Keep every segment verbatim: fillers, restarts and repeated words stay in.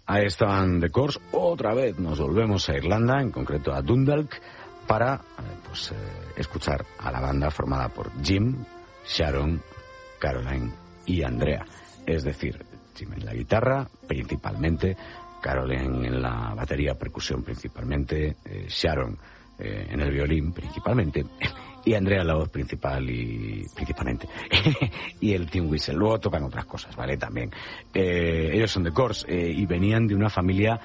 Ahí estaban The Corrs. Otra vez nos volvemos a Irlanda, en concreto a Dundalk, para pues, eh, escuchar a la banda formada por Jim, Sharon, Caroline y Andrea. Es decir, Jim en la guitarra, principalmente, Caroline en la batería, percusión principalmente, eh, Sharon eh, en el violín principalmente, y Andrea en la voz principal y principalmente, y el Tim Whistle. Luego tocan otras cosas, ¿vale? También. Eh, ellos son The Corrs eh, y venían de una familia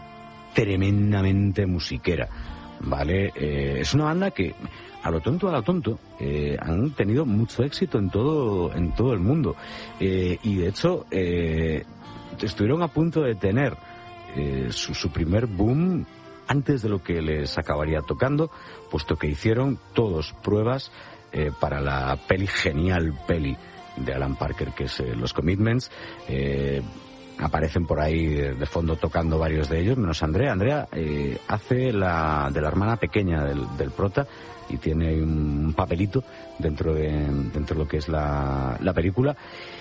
tremendamente musiquera, ¿vale? Eh, es una banda que, a lo tonto, a lo tonto, eh, han tenido mucho éxito en todo, en todo el mundo. Eh, y de hecho, eh, estuvieron a punto de tener eh, su, su primer boom antes de lo que les acabaría tocando, puesto que hicieron todos pruebas eh, para la peli, genial peli de Alan Parker, que es eh, Los Commitments. Eh, aparecen por ahí de, de fondo tocando varios de ellos, menos Andrea. Andrea eh, hace la de la hermana pequeña del, del prota y tiene un papelito dentro de, dentro de lo que es la, la película.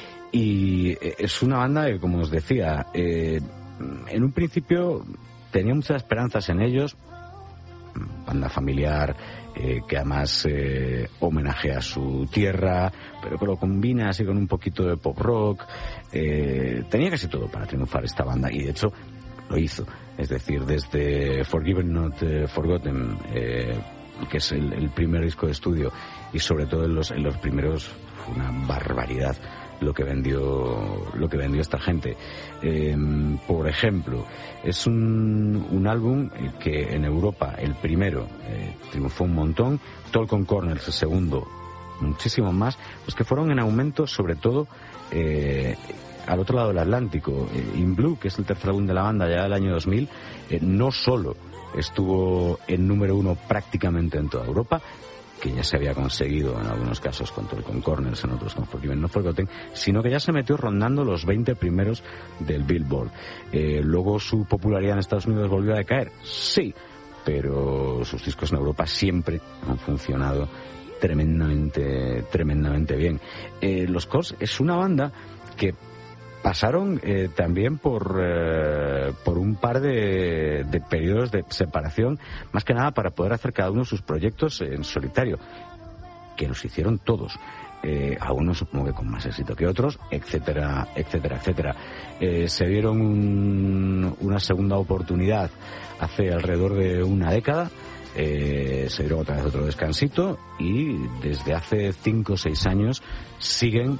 Y es una banda que, como os decía, eh, en un principio tenía muchas esperanzas en ellos, banda familiar eh, que además eh, homenajea a su tierra, pero que lo combina así con un poquito de pop rock. Eh, tenía casi todo para triunfar esta banda y de hecho lo hizo. Es decir, desde Forgiven Not Forgotten, eh, que es el, el primer disco de estudio, y sobre todo en los, en los primeros fue una barbaridad lo que vendió lo que vendió esta gente. Eh, por ejemplo, es un, un álbum que en Europa el primero eh, triunfó un montón, Talcon Corners el segundo muchísimo más, pues que fueron en aumento sobre todo eh, al otro lado del Atlántico. eh, In Blue, que es el tercer álbum de la banda ya del año dos mil, eh, no solo estuvo en número uno prácticamente en toda Europa, que ya se había conseguido en algunos casos con Talcon Corners, en otros con Forgiven Not Forgotten, sino que ya se metió rondando los veinte primeros del Billboard. Eh, luego su popularidad en Estados Unidos volvió a decaer, sí, pero sus discos en Europa siempre han funcionado tremendamente, tremendamente bien. Eh, los Corrs es una banda que pasaron eh, también por eh, por un par de, de periodos de separación, más que nada para poder hacer cada uno sus proyectos en solitario, que los hicieron todos. Eh, algunos supongo que con más éxito que otros, etcétera, etcétera, etcétera. Eh, se dieron un, una segunda oportunidad hace alrededor de una década. Eh, se dieron otra vez otro descansito y desde hace cinco o seis años siguen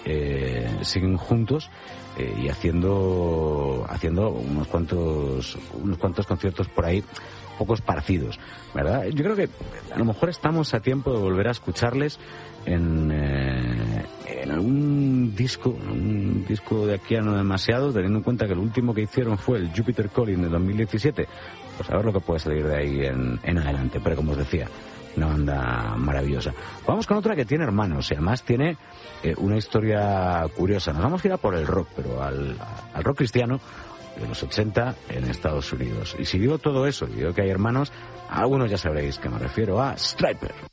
Eh, siguen juntos eh, y haciendo haciendo unos cuantos unos cuantos conciertos por ahí, poco esparcidos, ¿verdad? Yo creo que a lo mejor estamos a tiempo de volver a escucharles en, eh, en algún disco, un disco de aquí a no demasiado, teniendo en cuenta que el último que hicieron fue el Jupiter Calling de dos mil diecisiete. Pues a ver lo que puede salir de ahí en, en adelante. Pero como os decía, una banda maravillosa. Vamos con otra que tiene hermanos y además tiene eh, una historia curiosa. Nos vamos a ir a por el rock, pero al, al rock cristiano de los ochenta en Estados Unidos. Y si digo todo eso y digo que hay hermanos, a algunos ya sabréis que me refiero a Stryper.